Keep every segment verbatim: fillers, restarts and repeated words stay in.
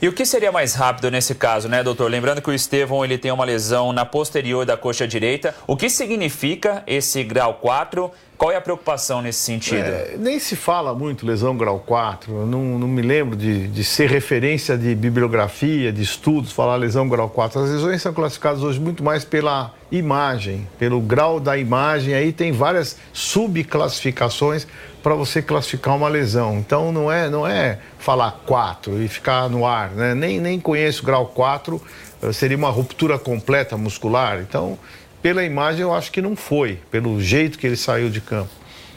E o que seria mais rápido nesse caso, né, doutor? Lembrando que o Estevão ele tem uma lesão na posterior da coxa direita. O que significa esse grau quatro? Qual é a preocupação nesse sentido? É, nem se fala muito lesão grau quatro, eu não, não me lembro de, de ser referência de bibliografia, de estudos, falar lesão grau quatro. As lesões são classificadas hoje muito mais pela imagem, pelo grau da imagem, aí tem várias subclassificações para você classificar uma lesão. Então não é, não é falar quatro e ficar no ar, né? Nem, nem conheço grau quatro, seria uma ruptura completa muscular, então... Pela imagem, eu acho que não foi, pelo jeito que ele saiu de campo.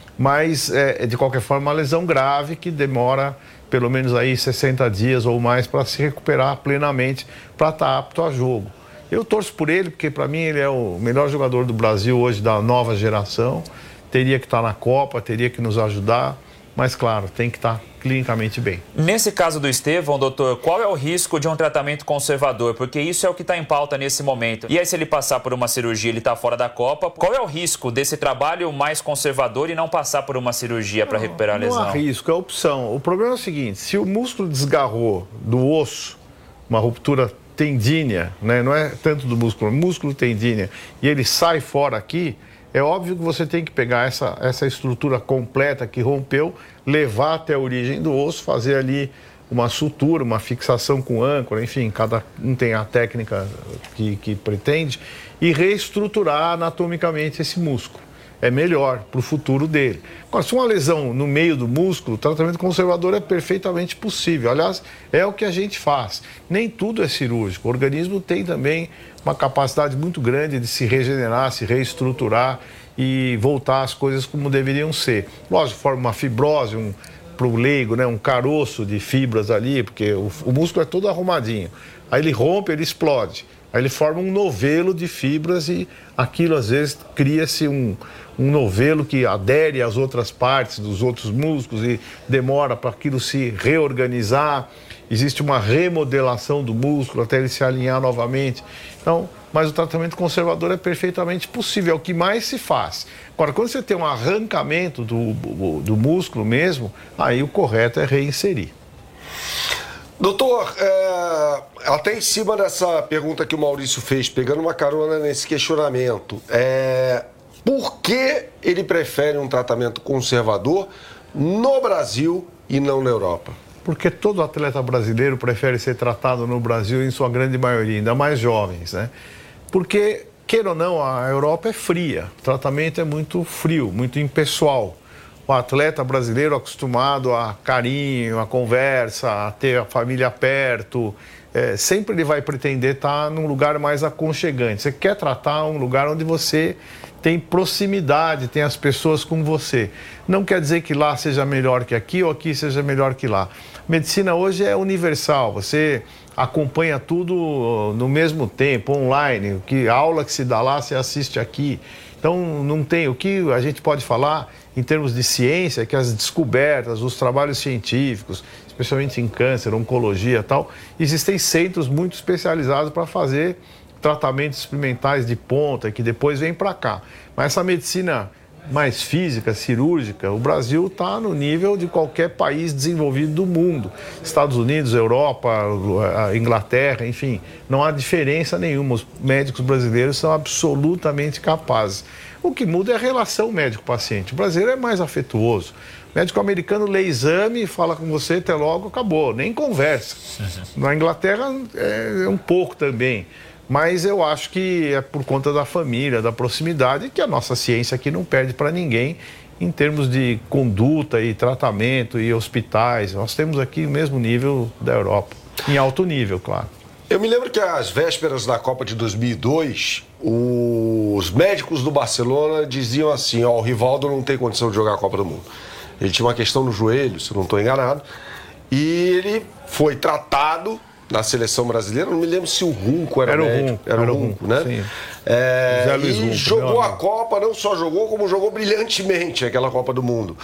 Mas, é, de qualquer forma, uma lesão grave que demora pelo menos aí sessenta dias ou mais para se recuperar plenamente, para estar apto a jogo. Eu torço por ele, porque para mim ele é o melhor jogador do Brasil hoje, da nova geração. Teria que estar na Copa, teria que nos ajudar, mas, claro, tem que estar clinicamente bem. Nesse caso do Estevão, doutor, qual é o risco de um tratamento conservador? Porque isso é o que está em pauta nesse momento. E aí, se ele passar por uma cirurgia, ele está fora da Copa, qual é o risco desse trabalho mais conservador e não passar por uma cirurgia para recuperar a lesão? Não há risco, é opção. O problema é o seguinte, se o músculo desgarrou do osso, uma ruptura tendínea, né? Não é tanto do músculo, é músculo tendínea, e ele sai fora aqui, é óbvio que você tem que pegar essa, essa estrutura completa que rompeu, levar até a origem do osso, fazer ali uma sutura, uma fixação com âncora, enfim, cada um tem a técnica que, que pretende, e reestruturar anatomicamente esse músculo. É melhor para o futuro dele. Agora, se uma lesão no meio do músculo, o tratamento conservador é perfeitamente possível. Aliás, é o que a gente faz. Nem tudo é cirúrgico. O organismo tem também uma capacidade muito grande de se regenerar, se reestruturar e voltar às coisas como deveriam ser. Lógico, forma uma fibrose, um, para o leigo, né, um caroço de fibras ali, porque o, o músculo é todo arrumadinho. Aí ele rompe, ele explode. Aí ele forma um novelo de fibras e aquilo às vezes cria-se um, um novelo que adere às outras partes dos outros músculos e demora para aquilo se reorganizar. Existe uma remodelação do músculo até ele se alinhar novamente. Então, mas o tratamento conservador é perfeitamente possível, é o que mais se faz. Agora, quando você tem um arrancamento do, do músculo mesmo, aí o correto é reinserir. Doutor, é, até em cima dessa pergunta que o Maurício fez, pegando uma carona nesse questionamento, é, por que ele prefere um tratamento conservador no Brasil e não na Europa? Porque todo atleta brasileiro prefere ser tratado no Brasil, em sua grande maioria, ainda mais jovens, né? Porque, queira ou não, a Europa é fria, o tratamento é muito frio, muito impessoal. O atleta brasileiro acostumado a carinho, a conversa, a ter a família perto, é, sempre ele vai pretender estar num lugar mais aconchegante. Você quer tratar um lugar onde você tem proximidade, tem as pessoas com você. Não quer dizer que lá seja melhor que aqui ou aqui seja melhor que lá. Medicina hoje é universal, você acompanha tudo no mesmo tempo, online, que a aula que se dá lá, você assiste aqui. Então, não tem o que a gente pode falar em termos de ciência, que as descobertas, os trabalhos científicos, especialmente em câncer, oncologia e tal, existem centros muito especializados para fazer tratamentos experimentais de ponta, que depois vem para cá. Mas essa medicina mais física, cirúrgica, o Brasil está no nível de qualquer país desenvolvido do mundo. Estados Unidos, Europa, Inglaterra, enfim, não há diferença nenhuma. Os médicos brasileiros são absolutamente capazes. O que muda é a relação médico-paciente. O brasileiro é mais afetuoso. O médico americano lê exame, fala com você, até logo, acabou, nem conversa. Na Inglaterra é um pouco também. Mas eu acho que é por conta da família, da proximidade, que a nossa ciência aqui não perde para ninguém em termos de conduta e tratamento e hospitais. Nós temos aqui o mesmo nível da Europa, em alto nível, claro. Eu me lembro que às vésperas da Copa de dois mil e dois, os médicos do Barcelona diziam assim, ó, o Rivaldo não tem condição de jogar a Copa do Mundo. Ele tinha uma questão no joelho, se eu não estou enganado, e ele foi tratado na seleção brasileira, não me lembro se o Runco era, era médico. O Runco, era, era o Runco, né? Sim. É, José Luiz e Runco, jogou a Copa, não só jogou, como jogou brilhantemente aquela Copa do Mundo.